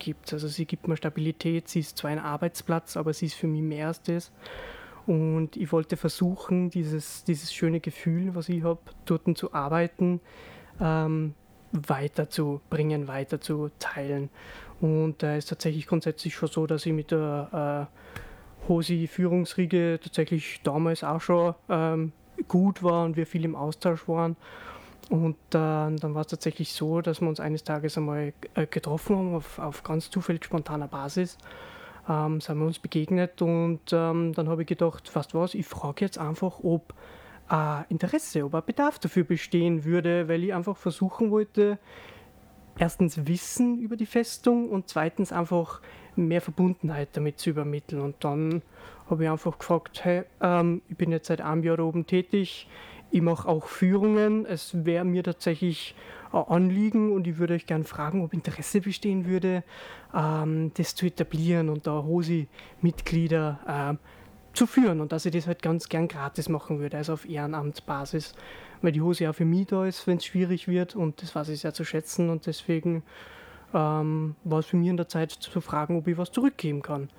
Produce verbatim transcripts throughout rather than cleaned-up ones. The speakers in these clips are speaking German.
gibt. Also sie gibt mir Stabilität, sie ist zwar ein Arbeitsplatz, aber sie ist für mich mehr als das. Und ich wollte versuchen, dieses, dieses schöne Gefühl, was ich habe, dort zu arbeiten, ähm, weiterzubringen, weiter zu teilen. Und da äh, ist tatsächlich grundsätzlich schon so, dass ich mit der äh, Hosi-Führungsriege tatsächlich damals auch schon ähm, gut war und wir viel im Austausch waren. Und äh, dann war es tatsächlich so, dass wir uns eines Tages einmal äh, getroffen haben, auf, auf ganz zufällig spontaner Basis. Ähm, sind wir uns begegnet und ähm, dann habe ich gedacht, weißt du was, ich frage jetzt einfach, ob äh, Interesse, ob ein Bedarf dafür bestehen würde, weil ich einfach versuchen wollte, erstens Wissen über die Festung und zweitens einfach mehr Verbundenheit damit zu übermitteln. Und dann habe ich einfach gefragt, hey, ähm, ich bin jetzt seit einem Jahr da oben tätig, ich mache auch Führungen, es wäre mir tatsächlich ein Anliegen und ich würde euch gerne fragen, ob Interesse bestehen würde, ähm, das zu etablieren und da Hosi-Mitglieder ähm, zu führen und dass ich das halt ganz gern gratis machen würde, also auf Ehrenamtsbasis, weil die Hosi auch für mich da ist, wenn es schwierig wird und das weiß ich sehr zu schätzen und deswegen ähm, war es für mich in der Zeit zu fragen, ob ich was zurückgeben kann.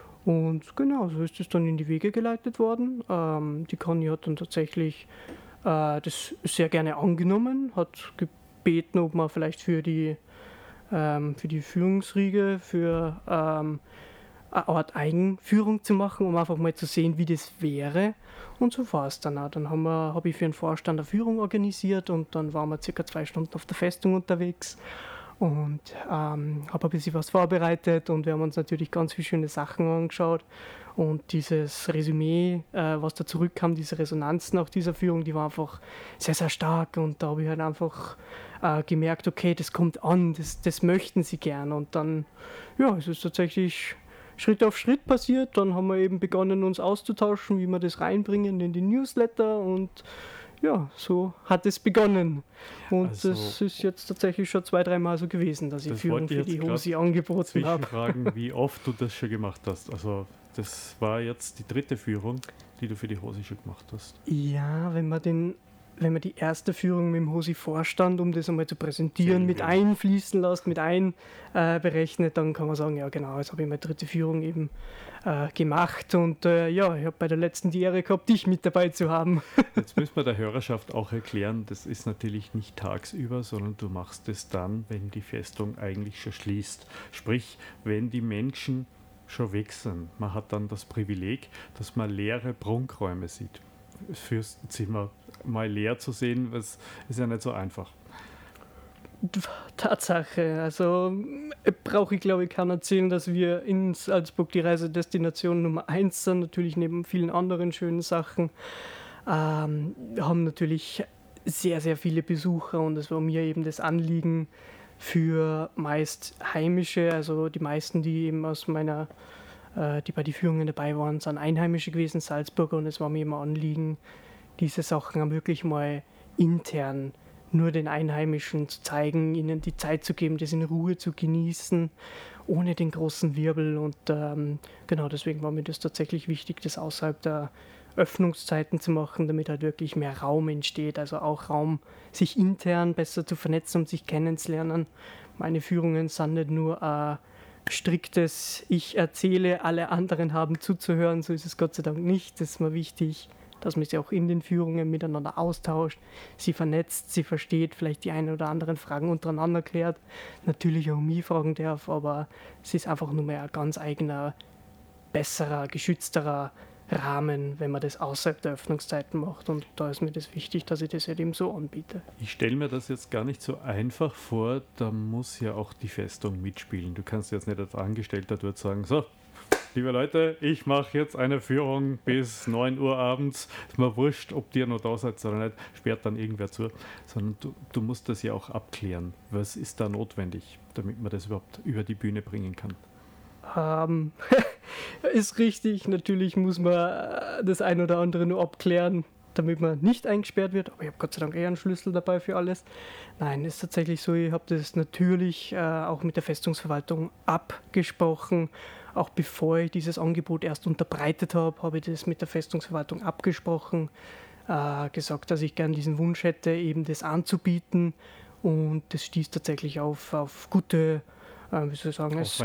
Und genau, so ist es dann in die Wege geleitet worden. Ähm, die Conny hat dann tatsächlich äh, das sehr gerne angenommen, hat gebeten, ob man vielleicht für die, ähm, für die Führungsriege, für ähm, eine Art Eigenführung zu machen, um einfach mal zu sehen, wie das wäre. Und so war es dann auch. Dann haben wir, habe ich für den Vorstand eine Führung organisiert und dann waren wir circa zwei Stunden auf der Festung unterwegs und ähm, habe ein bisschen was vorbereitet und wir haben uns natürlich ganz viele schöne Sachen angeschaut und dieses Resümee, äh, was da zurückkam, diese Resonanz nach dieser Führung, die war einfach sehr, sehr stark und da habe ich halt einfach äh, gemerkt, okay, das kommt an, das, das möchten sie gern und dann, ja, es ist tatsächlich Schritt auf Schritt passiert, dann haben wir eben begonnen, uns auszutauschen, wie wir das reinbringen in die Newsletter und ja, so hat es begonnen. Und also, das ist jetzt tatsächlich schon zwei, dreimal so gewesen, dass ich Führung für die Hosi angeboten habe. Fragen, wie oft du das schon gemacht hast. Also das war jetzt die dritte Führung, die du für die Hosi schon gemacht hast. Ja, wenn man den wenn man die erste Führung mit dem Hosi-Vorstand, um das einmal zu präsentieren, ja, mit einfließen lässt, mit einberechnet, äh, dann kann man sagen, ja genau, jetzt habe ich meine dritte Führung eben äh, gemacht und äh, ja, ich habe bei der letzten die Ehre gehabt, dich mit dabei zu haben. Jetzt müssen wir der Hörerschaft auch erklären, das ist natürlich nicht tagsüber, sondern du machst es dann, wenn die Festung eigentlich schon schließt. Sprich, wenn die Menschen schon weg sind. Man hat dann das Privileg, dass man leere Prunkräume sieht. Das Fürstenzimmer mal leer zu sehen, das ist ja nicht so einfach. Tatsache, also brauche ich glaube ich keinen erzählen, dass wir in Salzburg die Reisedestination Nummer eins sind, natürlich neben vielen anderen schönen Sachen. Ähm, wir haben natürlich sehr, sehr viele Besucher und es war mir eben das Anliegen für meist Heimische, also die meisten, die eben aus meiner die bei den Führungen dabei waren, sind Einheimische gewesen, Salzburger, und es war mir immer Anliegen, diese Sachen wirklich mal intern nur den Einheimischen zu zeigen, ihnen die Zeit zu geben, das in Ruhe zu genießen, ohne den großen Wirbel. Und ähm, genau deswegen war mir das tatsächlich wichtig, das außerhalb der Öffnungszeiten zu machen, damit halt wirklich mehr Raum entsteht, also auch Raum, sich intern besser zu vernetzen und sich kennenzulernen. Meine Führungen sind nicht nur äh, striktes, ich erzähle, alle anderen haben zuzuhören, so ist es Gott sei Dank nicht. Das ist mir wichtig, dass man sich auch in den Führungen miteinander austauscht, sie vernetzt, sie versteht, vielleicht die einen oder anderen Fragen untereinander klärt, natürlich auch mich fragen darf, aber es ist einfach nur mehr ein ganz eigener, besserer, geschützterer Rahmen, wenn man das außerhalb der Öffnungszeiten macht, und da ist mir das wichtig, dass ich das halt eben so anbiete. Ich stelle mir das jetzt gar nicht so einfach vor, da muss ja auch die Festung mitspielen. Du kannst jetzt nicht als Angestellter dort sagen, so, liebe Leute, ich mache jetzt eine Führung bis neun Uhr abends, ist mir wurscht, ob ihr noch da seid oder nicht, sperrt dann irgendwer zu, sondern du, du musst das ja auch abklären. Was ist da notwendig, damit man das überhaupt über die Bühne bringen kann? Ähm, ist richtig, natürlich muss man das ein oder andere nur abklären, damit man nicht eingesperrt wird, aber ich habe Gott sei Dank eher einen Schlüssel dabei für alles. Nein, ist tatsächlich so, ich habe das natürlich äh, auch mit der Festungsverwaltung abgesprochen. Auch bevor ich dieses Angebot erst unterbreitet habe, habe ich das mit der Festungsverwaltung abgesprochen, äh, gesagt, dass ich gern diesen Wunsch hätte, eben das anzubieten, und das stieß tatsächlich auf, auf gute, äh, wie soll ich sagen, es